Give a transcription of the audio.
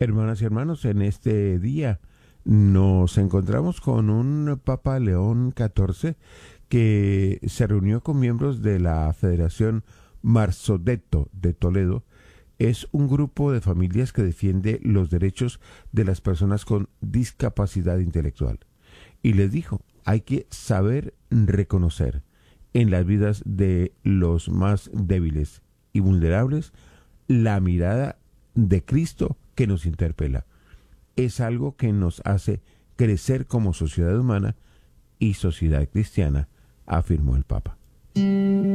Hermanas y hermanos, en este día nos encontramos con un Papa León XIV que se reunió con miembros de la Federación Marsodetto de Toledo. Es un grupo de familias que defiende los derechos de las personas con discapacidad intelectual. Y les dijo, hay que saber reconocer en las vidas de los más débiles y vulnerables la mirada de Cristo que nos interpela. Es algo que nos hace crecer como sociedad humana y sociedad cristiana, afirmó el Papa.